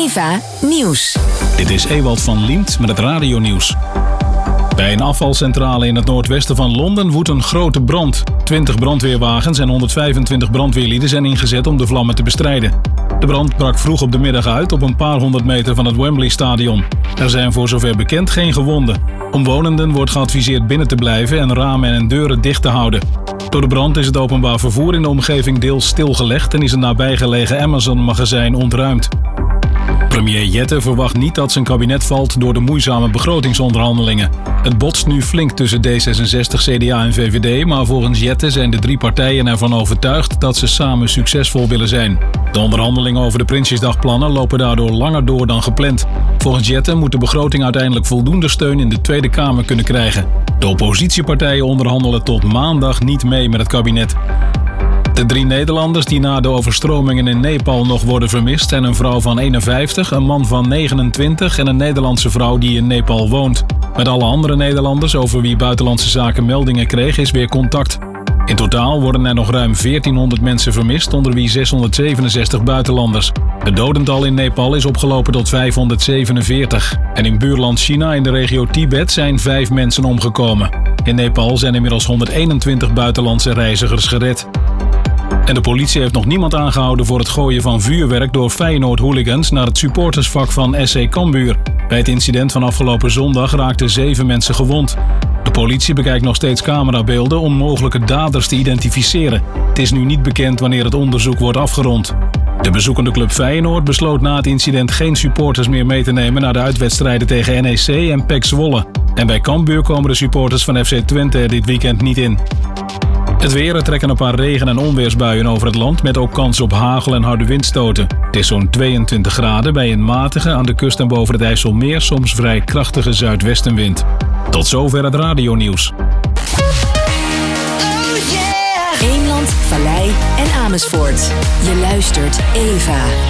Eva Nieuws. Dit is Ewald van Liemt met het radionieuws. Bij een afvalcentrale in het noordwesten van Londen woedt een grote brand. 20 brandweerwagens en 125 brandweerlieden zijn ingezet om de vlammen te bestrijden. De brand brak vroeg op de middag uit op een paar honderd meter van het Wembley-stadion. Er zijn voor zover bekend geen gewonden. Omwonenden wordt geadviseerd binnen te blijven en ramen en deuren dicht te houden. Door de brand is het openbaar vervoer in de omgeving deels stilgelegd en is een nabijgelegen Amazon-magazijn ontruimd. Premier Jette verwacht niet dat zijn kabinet valt door de moeizame begrotingsonderhandelingen. Het botst nu flink tussen D66, CDA en VVD, maar volgens Jette zijn de drie partijen ervan overtuigd dat ze samen succesvol willen zijn. De onderhandelingen over de Prinsjesdagplannen lopen daardoor langer door dan gepland. Volgens Jette moet de begroting uiteindelijk voldoende steun in de Tweede Kamer kunnen krijgen. De oppositiepartijen onderhandelen tot maandag niet mee met het kabinet. De 3 Nederlanders die na de overstromingen in Nepal nog worden vermist zijn een vrouw van 51, een man van 29 en een Nederlandse vrouw die in Nepal woont. Met alle andere Nederlanders over wie Buitenlandse Zaken meldingen kreeg is weer contact. In totaal worden er nog ruim 1400 mensen vermist, onder wie 667 buitenlanders. Het dodental in Nepal is opgelopen tot 547. En in buurland China in de regio Tibet zijn 5 mensen omgekomen. In Nepal zijn inmiddels 121 buitenlandse reizigers gered. En de politie heeft nog niemand aangehouden voor het gooien van vuurwerk door Feyenoord-hooligans naar het supportersvak van SC Cambuur. Bij het incident van afgelopen zondag raakten 7 mensen gewond. De politie bekijkt nog steeds camerabeelden om mogelijke daders te identificeren. Het is nu niet bekend wanneer het onderzoek wordt afgerond. De bezoekende club Feyenoord besloot na het incident geen supporters meer mee te nemen naar de uitwedstrijden tegen NEC en PEC Zwolle. En bij Cambuur komen de supporters van FC Twente dit weekend niet in. Het weer, er trekken een paar regen- en onweersbuien over het land met ook kans op hagel en harde windstoten. Het is zo'n 22 graden bij een matige, aan de kust en boven het IJsselmeer soms vrij krachtige zuidwestenwind. Tot zover het radionieuws. Eemland, Vallei en Amersfoort. Je luistert Eva.